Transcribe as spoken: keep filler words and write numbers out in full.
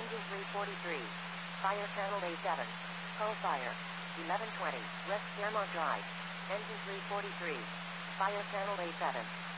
Engine three forty-three. Fire channel A seven. Hull fire. eleven twenty. West Claremont Drive. Engine three forty-three. Fire channel A seven.